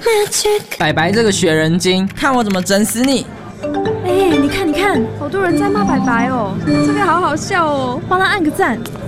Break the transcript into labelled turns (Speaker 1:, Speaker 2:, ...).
Speaker 1: 白白这个学人精，看我怎么整死你！
Speaker 2: 哎，你看，好多人在骂白白哦，这个好好笑哦，帮他按个赞。